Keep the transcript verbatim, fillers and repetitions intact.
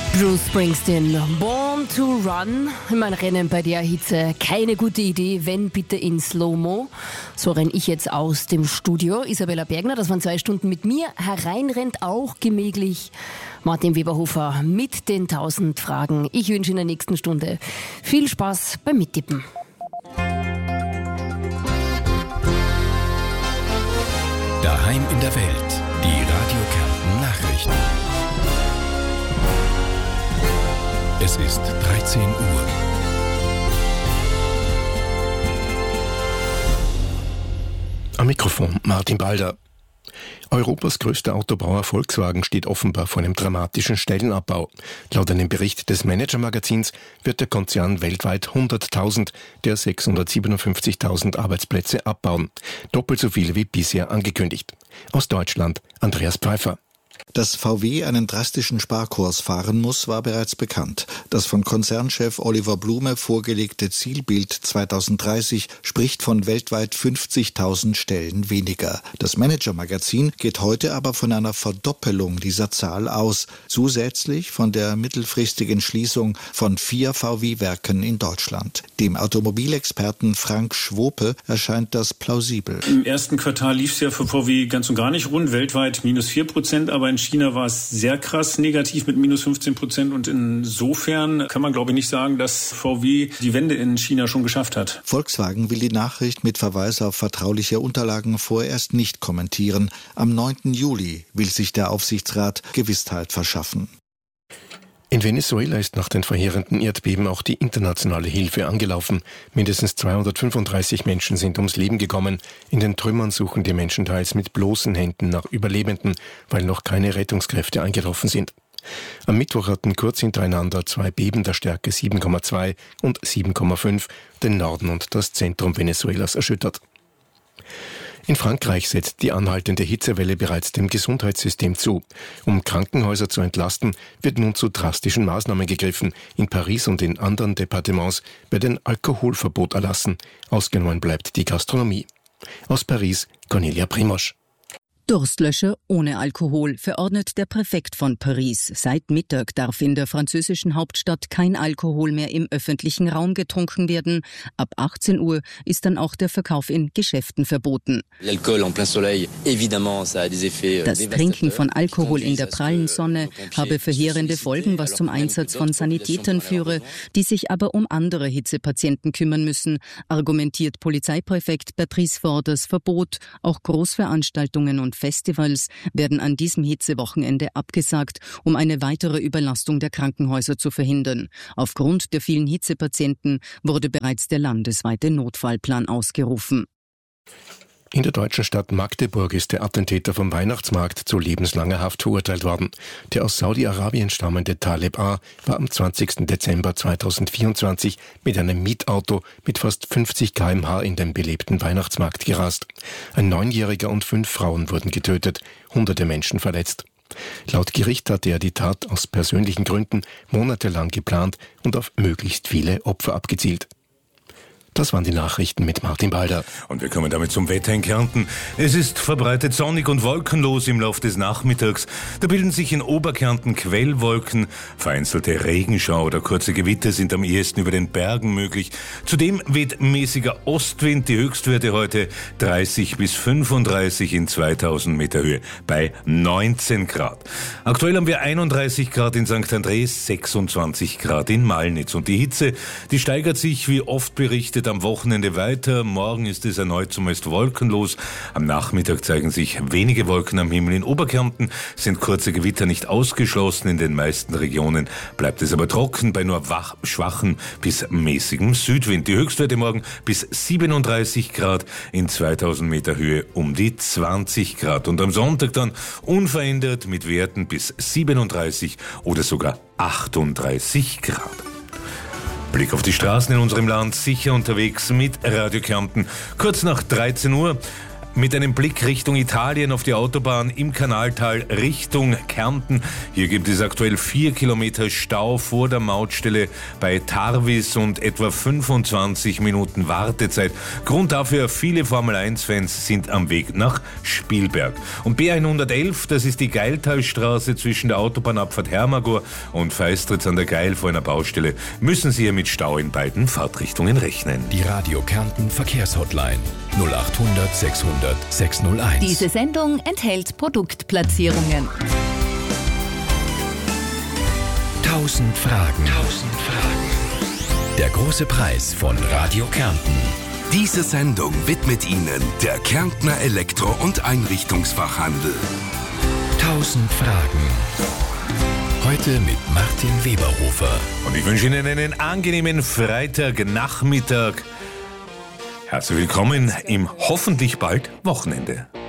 Bruce Springsteen, Born to Run. Mein Rennen bei der Hitze, keine gute Idee, wenn bitte in Slow-Mo. So renn ich jetzt aus dem Studio. Isabella Bergner, das waren zwei Stunden mit mir. Hereinrennt auch gemächlich Martin Weberhofer mit den tausend Fragen. Ich wünsche in der nächsten Stunde viel Spaß beim Mittippen. Daheim in der Welt, die Radio Kärnten Nachrichten. Es ist dreizehn Uhr. Am Mikrofon Martin Balder. Europas größter Autobauer Volkswagen steht offenbar vor einem dramatischen Stellenabbau. Laut einem Bericht des Manager-Magazins wird der Konzern weltweit hunderttausend der sechshundertsiebenundfünfzigtausend Arbeitsplätze abbauen. Doppelt so viele wie bisher angekündigt. Aus Deutschland Andreas Pfeiffer. Dass V W einen drastischen Sparkurs fahren muss, war bereits bekannt. Das von Konzernchef Oliver Blume vorgelegte Zielbild zweitausenddreißig spricht von weltweit fünfzigtausend Stellen weniger. Das Manager-Magazin geht heute aber von einer Verdoppelung dieser Zahl aus, zusätzlich von der mittelfristigen Schließung von vier V W-Werken in Deutschland. Dem Automobilexperten Frank Schwope erscheint das plausibel. Im ersten Quartal lief es ja für V W ganz und gar nicht rund, weltweit minus vier Prozent, aber in China war es sehr krass negativ mit minus fünfzehn Prozent und insofern kann man, glaube ich, nicht sagen, dass V W die Wende in China schon geschafft hat. Volkswagen will die Nachricht mit Verweis auf vertrauliche Unterlagen vorerst nicht kommentieren. Am neunten Juli will sich der Aufsichtsrat Gewissheit verschaffen. In Venezuela ist nach den verheerenden Erdbeben auch die internationale Hilfe angelaufen. Mindestens zweihundertfünfunddreißig Menschen sind ums Leben gekommen. In den Trümmern suchen die Menschen teils mit bloßen Händen nach Überlebenden, weil noch keine Rettungskräfte eingetroffen sind. Am Mittwoch hatten kurz hintereinander zwei Beben der Stärke sieben Komma zwei und sieben Komma fünf den Norden und das Zentrum Venezuelas erschüttert. In Frankreich setzt die anhaltende Hitzewelle bereits dem Gesundheitssystem zu. Um Krankenhäuser zu entlasten, wird nun zu drastischen Maßnahmen gegriffen. In Paris und in anderen Departements wird ein Alkoholverbot erlassen. Ausgenommen bleibt die Gastronomie. Aus Paris, Cornelia Primosch. Durstlöscher ohne Alkohol, verordnet der Präfekt von Paris. Seit Mittag darf in der französischen Hauptstadt kein Alkohol mehr im öffentlichen Raum getrunken werden. Ab achtzehn Uhr ist dann auch der Verkauf in Geschäften verboten. Das Trinken von Alkohol in der prallen Sonne habe verheerende Folgen, was zum Einsatz von Sanitätern führe, die sich aber um andere Hitzepatienten kümmern müssen, argumentiert Polizeipräfekt Patrice Faure. Das Verbot, auch Großveranstaltungen und Festivals werden an diesem Hitzewochenende abgesagt, um eine weitere Überlastung der Krankenhäuser zu verhindern. Aufgrund der vielen Hitzepatienten wurde bereits der landesweite Notfallplan ausgerufen. In der deutschen Stadt Magdeburg ist der Attentäter vom Weihnachtsmarkt zu lebenslanger Haft verurteilt worden. Der aus Saudi-Arabien stammende Taleb A. war am zwanzigsten Dezember zweitausendvierundzwanzig mit einem Mietauto mit fast fünfzig Kilometer pro Stunde in den belebten Weihnachtsmarkt gerast. Ein Neunjähriger und fünf Frauen wurden getötet, hunderte Menschen verletzt. Laut Gericht hatte er die Tat aus persönlichen Gründen monatelang geplant und auf möglichst viele Opfer abgezielt. Das waren die Nachrichten mit Martin Balder. Und wir kommen damit zum Wetter in Kärnten. Es ist verbreitet sonnig und wolkenlos im Laufe des Nachmittags. Da bilden sich in Oberkärnten Quellwolken. Vereinzelte Regenschauer oder kurze Gewitter sind am ehesten über den Bergen möglich. Zudem weht mäßiger Ostwind. Die Höchstwerte heute dreißig bis fünfunddreißig in zweitausend Meter Höhe bei neunzehn Grad. Aktuell haben wir einunddreißig Grad in Sankt Andres, sechsundzwanzig Grad in Malnitz. Und die Hitze, die steigert sich, wie oft berichtet, am Wochenende weiter. Morgen ist es erneut zumeist wolkenlos. Am Nachmittag zeigen sich wenige Wolken am Himmel. In Oberkärnten sind kurze Gewitter nicht ausgeschlossen. In den meisten Regionen bleibt es aber trocken bei nur wach, schwachen bis mäßigem Südwind. Die Höchstwerte morgen bis siebenunddreißig Grad, in zweitausend Meter Höhe um die zwanzig Grad. Und am Sonntag dann unverändert mit Werten bis siebenunddreißig oder sogar achtunddreißig Grad. Blick auf die Straßen in unserem Land, sicher unterwegs mit Radio Kärnten. Kurz nach dreizehn Uhr Mit einem Blick Richtung Italien auf die Autobahn im Kanaltal Richtung Kärnten. Hier gibt es aktuell vier Kilometer Stau vor der Mautstelle bei Tarvis und etwa fünfundzwanzig Minuten Wartezeit. Grund dafür, viele Formel eins Fans sind am Weg nach Spielberg. Und B hundertelf, das ist die Geiltalstraße zwischen der Autobahnabfahrt Hermagor und Feistritz an der Geil vor einer Baustelle. Müssen Sie hier mit Stau in beiden Fahrtrichtungen rechnen. Die Radio Kärnten Verkehrshotline null achthundert sechshundert sechshunderteins. Diese Sendung enthält Produktplatzierungen. Tausend Fragen. Tausend Fragen. Der große Preis von Radio Kärnten. Diese Sendung widmet Ihnen der Kärntner Elektro- und Einrichtungsfachhandel. Tausend Fragen. Heute mit Martin Weberhofer. Und ich wünsche Ihnen einen angenehmen Freitagnachmittag. Herzlich willkommen im hoffentlich bald Wochenende.